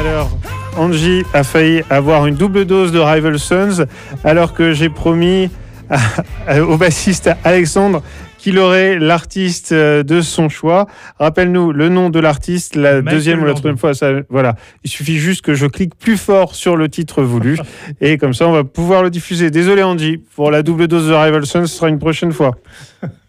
Alors, Angie a failli avoir une double dose de Rival Sons, alors que j'ai promis au bassiste Alexandre qu'il aurait l'artiste de son choix. Rappelle-nous le nom de l'artiste, la deuxième ou la troisième fois. Ça, voilà. Il suffit juste que je clique plus fort sur le titre voulu et comme ça, on va pouvoir le diffuser. Désolé Angie, pour la double dose de Rival Sons, ce sera une prochaine fois.